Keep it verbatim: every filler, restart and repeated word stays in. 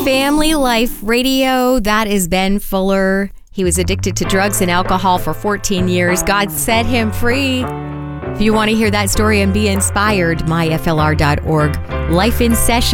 Family Life Radio. That is Ben Fuller. He was addicted to drugs and alcohol for fourteen years. God set him free. If you want to hear that story and be inspired, my F L R dot org. Life in Session.